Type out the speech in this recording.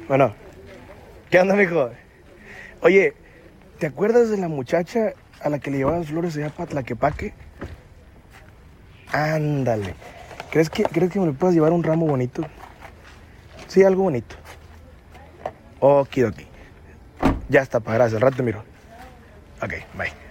Bueno, ¿qué onda, mijo? Oye, ¿te acuerdas de la muchacha a la que le llevaban flores allá para Tlaquepaque? Ándale. ¿Crees que me le puedas llevar un ramo bonito? Sí, algo bonito. Okidoki. Ya está, pa, gracias. Al rato te miro. Ok, bye.